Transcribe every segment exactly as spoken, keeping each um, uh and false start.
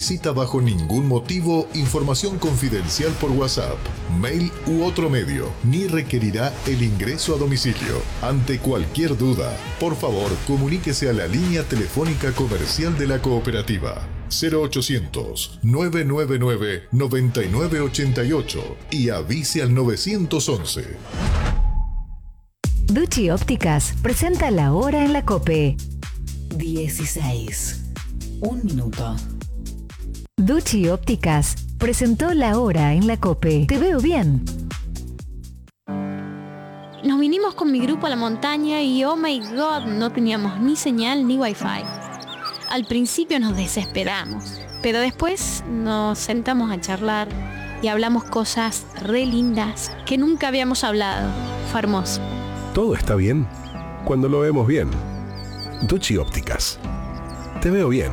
solicita bajo ningún motivo información confidencial por WhatsApp, mail u otro medio, ni requerirá el ingreso a domicilio. Ante cualquier duda, por favor, comuníquese a la línea telefónica comercial de la cooperativa cero ochocientos, nueve nueve nueve, nueve nueve ocho ocho y avise al nueve once. Ducci Ópticas presenta la hora en la COPE. dieciséis. Un minuto. Ducci Ópticas presentó la hora en la COPE. Te veo bien. Nos vinimos con mi grupo a la montaña y oh my god, no teníamos ni señal ni wifi. Al principio nos desesperamos, pero después nos sentamos a charlar y hablamos cosas re lindas que nunca habíamos hablado. Fue hermoso. Todo está bien cuando lo vemos bien. Ducci Ópticas. Te veo bien.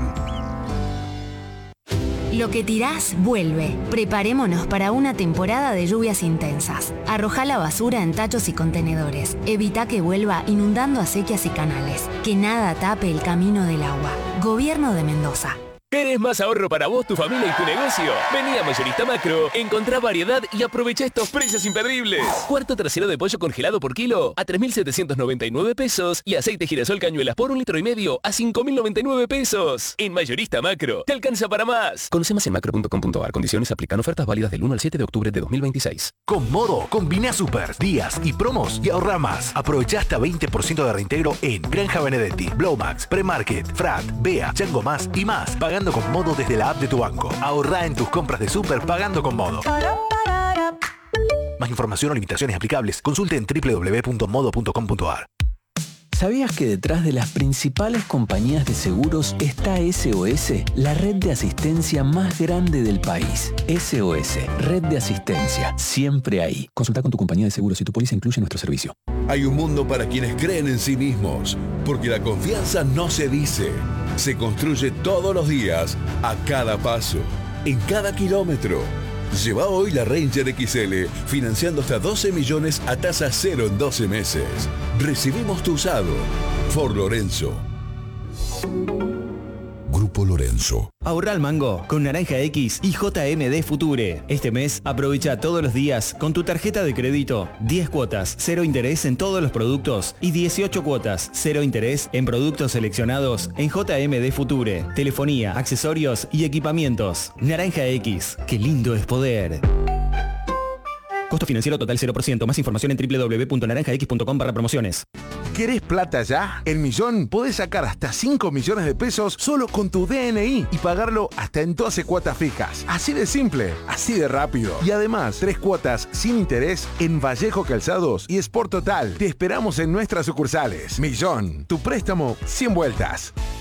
Lo que tirás, vuelve. Preparémonos para una temporada de lluvias intensas. Arrojá la basura en tachos y contenedores. Evita que vuelva inundando acequias y canales. Que nada tape el camino del agua. Gobierno de Mendoza. ¿Querés más ahorro para vos, tu familia y tu negocio? Vení a Mayorista Macro, encontrá variedad y aprovecha estos precios imperdibles. Cuarto trasero de pollo congelado por kilo a tres mil setecientos noventa y nueve pesos y aceite girasol cañuelas por un litro y medio a cinco mil noventa y nueve pesos. En Mayorista Macro, te alcanza para más. Conoce más en macro punto com punto a r. Condiciones aplican. Ofertas válidas del uno al siete de octubre de dos mil veintiséis. Con Modo, combina super, días y promos y ahorra más. Aprovecha hasta veinte por ciento de reintegro en Granja Benedetti, Blowmax, Premarket, Frat, Bea, Chango Más y más. Pagando con Modo desde la app de tu banco. Ahorrá en tus compras de súper pagando con Modo. Más información o limitaciones aplicables, consulte en doble u doble u doble u punto modo punto com punto a r. ¿Sabías que detrás de las principales compañías de seguros está S O S, la red de asistencia más grande del país? S O S, red de asistencia, siempre ahí. Consulta con tu compañía de seguros si tu póliza incluye nuestro servicio. Hay un mundo para quienes creen en sí mismos, porque la confianza no se dice, se construye todos los días, a cada paso, en cada kilómetro. Lleva hoy la Ranger X L, financiando hasta doce millones a tasa cero en doce meses. Recibimos tu usado. Ford Lorenzo. Grupo Lorenzo. Ahorra al mango con Naranja X y J M D Future. Este mes aprovecha todos los días con tu tarjeta de crédito diez cuotas, cero interés en todos los productos y dieciocho cuotas, cero interés en productos seleccionados en J M D Future. Telefonía, accesorios y equipamientos. Naranja X, qué lindo es poder. Costo financiero total cero por ciento. Más información en doble u doble u doble u punto naranja x punto com barra promociones. ¿Querés plata ya? En Millón podés sacar hasta cinco millones de pesos solo con tu D N I y pagarlo hasta en doce cuotas fijas. Así de simple, así de rápido. Y además, tres cuotas sin interés en Vallejo Calzados y Sport Total. Te esperamos en nuestras sucursales. Millón, tu préstamo sin vueltas.